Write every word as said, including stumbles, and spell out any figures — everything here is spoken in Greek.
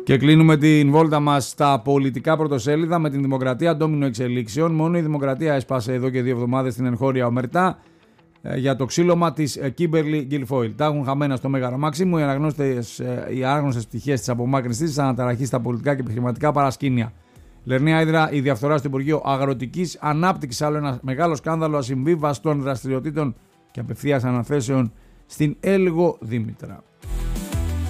Και κλείνουμε την βόλτα μας στα πολιτικά πρωτοσέλιδα με την Δημοκρατία ντόμινο εξελίξεων. Μόνο η Δημοκρατία έσπασε εδώ και δύο εβδομάδες στην εγχώρια ομερτά για το ξύλωμα της Kimberly Guilfoyle. Τα έχουν χαμένα στο Μέγαρο Μαξίμου οι αναγνώστες, οι άγνωστες πτυχές της απομάκρυνσης της, αναταραχή στα πολιτικά και επιχειρηματικά παρασκήνια. Λερναία Ύδρα, η διαφθορά στο Υπουργείο Αγροτικής Ανάπτυξης, άλλο ένα μεγάλο σκάνδαλο ασυμβίβαστων δραστηριοτήτων και απευθείας αναθέσεων στην Έλγο Δήμητρα.